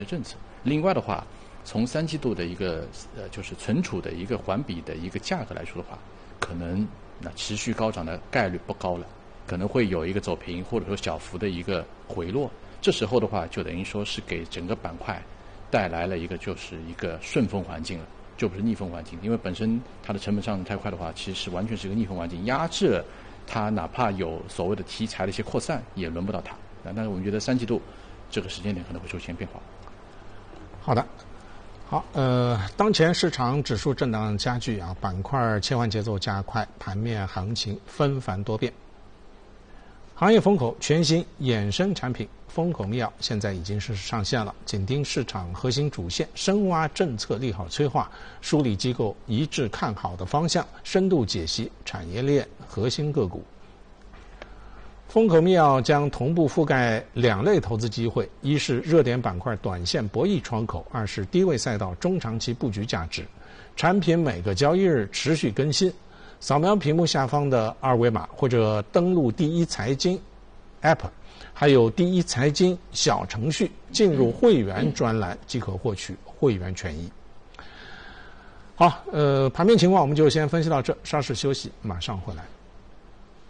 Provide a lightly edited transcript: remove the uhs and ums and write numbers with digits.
政策。另外的话，从3季度的一个就是存储的一个环比的一个价格来说的话，可能持续高涨的概率不高了，可能会有一个走平或者说小幅的一个回落。这时候的话，就等于说是给整个板块带来了一个顺风环境了，就不是逆风环境。因为本身它的成本上涨太快的话，其实完全是一个逆风环境，压制了它哪怕有所谓的题材的一些扩散，也轮不到它。但是我们觉得3季度这个时间点可能会出现变化。 好的。好，当前市场指数震荡加剧啊，板块切换节奏加快，盘面行情纷繁多变。行业风口全新衍生产品风口密钥现在已经是上线了，紧盯市场核心主线，深挖政策利好催化，梳理机构一致看好的方向，深度解析产业链核心个股。风口密钥将同步覆盖2类投资机会，一是热点板块短线博弈窗口，二是低位赛道中长期布局价值。产品每个交易日持续更新，扫描屏幕下方的二维码，或者登录第一财经 App， 还有第一财经小程序，进入会员专栏即可获取会员权益。好，盘面情况我们就先分析到这，稍事休息，马上回来。